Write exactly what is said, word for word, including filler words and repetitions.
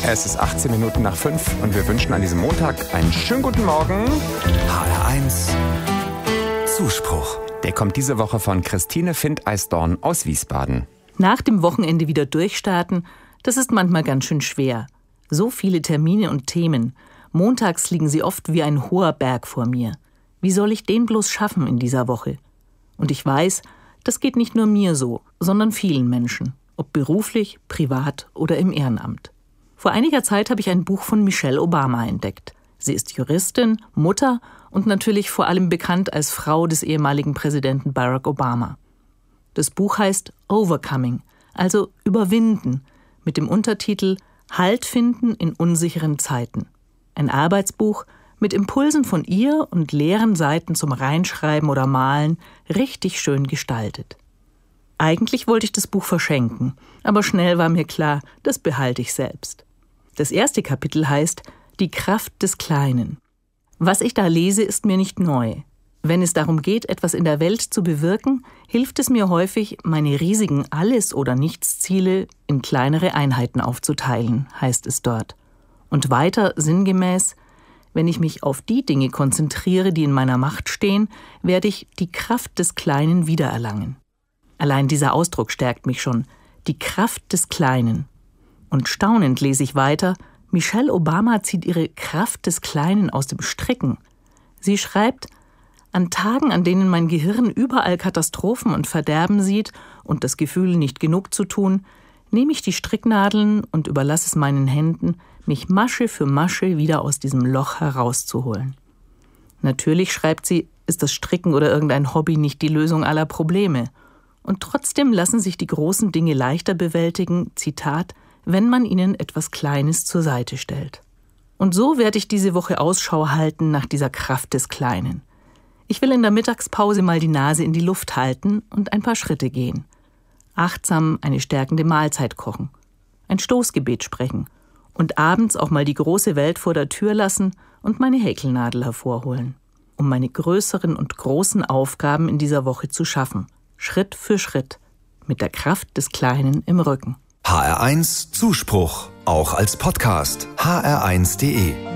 Es ist achtzehn Minuten nach fünf und wir wünschen an diesem Montag einen schönen guten Morgen. H R eins Zuspruch. Der kommt diese Woche von Christine Findeisdorn aus Wiesbaden. Nach dem Wochenende wieder durchstarten, das ist manchmal ganz schön schwer. So viele Termine und Themen. Montags liegen sie oft wie ein hoher Berg vor mir. Wie soll ich den bloß schaffen in dieser Woche? Und ich weiß, das geht nicht nur mir so, sondern vielen Menschen. Ob beruflich, privat oder im Ehrenamt. Vor einiger Zeit habe ich ein Buch von Michelle Obama entdeckt. Sie ist Juristin, Mutter und natürlich vor allem bekannt als Frau des ehemaligen Präsidenten Barack Obama. Das Buch heißt Overcoming, also Überwinden, mit dem Untertitel Halt finden in unsicheren Zeiten. Ein Arbeitsbuch mit Impulsen von ihr und leeren Seiten zum Reinschreiben oder Malen, richtig schön gestaltet. Eigentlich wollte ich das Buch verschenken, aber schnell war mir klar, das behalte ich selbst. Das erste Kapitel heißt Die Kraft des Kleinen. Was ich da lese, ist mir nicht neu. Wenn es darum geht, etwas in der Welt zu bewirken, hilft es mir häufig, meine riesigen Alles- oder Nichts-Ziele in kleinere Einheiten aufzuteilen, heißt es dort. Und weiter sinngemäß, wenn ich mich auf die Dinge konzentriere, die in meiner Macht stehen, werde ich die Kraft des Kleinen wiedererlangen. Allein dieser Ausdruck stärkt mich schon. Die Kraft des Kleinen. Und staunend lese ich weiter, Michelle Obama zieht ihre Kraft des Kleinen aus dem Stricken. Sie schreibt, an Tagen, an denen mein Gehirn überall Katastrophen und Verderben sieht und das Gefühl, nicht genug zu tun, nehme ich die Stricknadeln und überlasse es meinen Händen, mich Masche für Masche wieder aus diesem Loch herauszuholen. Natürlich, schreibt sie, ist das Stricken oder irgendein Hobby nicht die Lösung aller Probleme. Und trotzdem lassen sich die großen Dinge leichter bewältigen, Zitat, wenn man ihnen etwas Kleines zur Seite stellt. Und so werde ich diese Woche Ausschau halten nach dieser Kraft des Kleinen. Ich will in der Mittagspause mal die Nase in die Luft halten und ein paar Schritte gehen. Achtsam eine stärkende Mahlzeit kochen, ein Stoßgebet sprechen und abends auch mal die große Welt vor der Tür lassen und meine Häkelnadel hervorholen, um meine größeren und großen Aufgaben in dieser Woche zu schaffen. Schritt für Schritt, mit der Kraft des Kleinen im Rücken. H R eins Zuspruch, auch als Podcast. H R eins punkt de